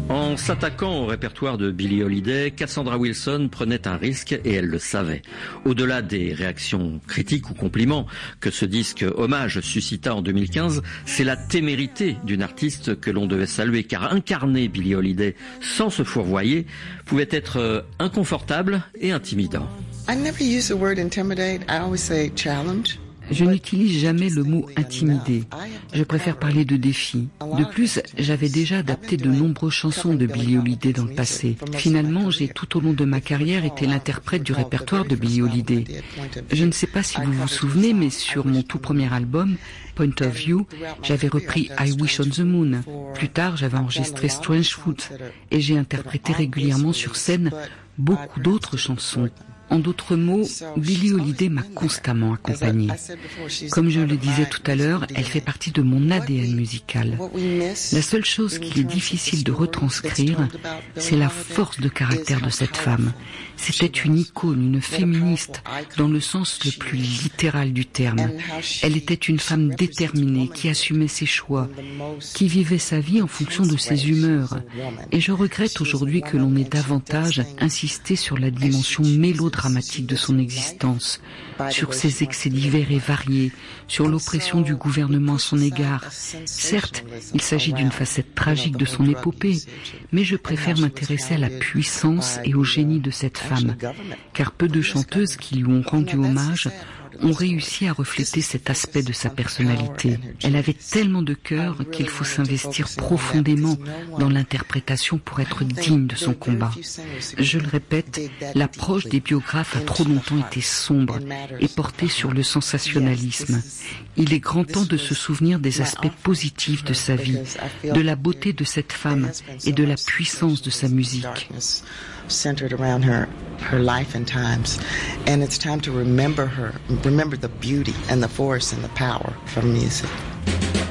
En s'attaquant au répertoire de Billie Holiday, Cassandra Wilson prenait un risque et elle le savait. Au-delà des réactions critiques ou compliments que ce disque hommage suscita en 2015, c'est la témérité d'une artiste que l'on devait saluer, car incarner Billie Holiday sans se fourvoyer pouvait être inconfortable et intimidant. I never use the word intimidate. I always say challenge. Je n'utilise jamais le mot intimider. Je préfère parler de défi. De plus, j'avais déjà adapté de nombreuses chansons de Billie Holiday dans le passé. Finalement, j'ai tout au long de ma carrière été l'interprète du répertoire de Billie Holiday. Je ne sais pas si vous vous souvenez, mais sur mon tout premier album, Point of View, j'avais repris I Wish on the Moon. Plus tard, j'avais enregistré Strange Fruit et j'ai interprété régulièrement sur scène beaucoup d'autres chansons. En d'autres mots, Billie Holiday m'a constamment accompagnée. Comme je le disais tout à l'heure, elle fait partie de mon ADN musical. La seule chose qu'il est difficile de retranscrire, c'est la force de caractère de cette femme. C'était une icône, une féministe, dans le sens le plus littéral du terme. Elle était une femme déterminée, qui assumait ses choix, qui vivait sa vie en fonction de ses humeurs. Et je regrette aujourd'hui que l'on ait davantage insisté sur la dimension mélodramatique de son existence, sur ses excès divers et variés, sur l'oppression du gouvernement à son égard. Certes, il s'agit d'une facette tragique de son épopée, mais je préfère m'intéresser à la puissance et au génie de cette femme, car peu de chanteuses qui lui ont rendu hommage ont réussi à refléter cet aspect de sa personnalité. Elle avait tellement de cœur qu'il faut s'investir profondément dans l'interprétation pour être digne de son combat. Je le répète, l'approche des biographes a trop longtemps été sombre et portée sur le sensationnalisme. Il est grand temps de se souvenir des aspects positifs de sa vie, de la beauté de cette femme et de la puissance de sa musique. Centered around her life and times, and it's time to remember her, remember the beauty and the force and the power of her music.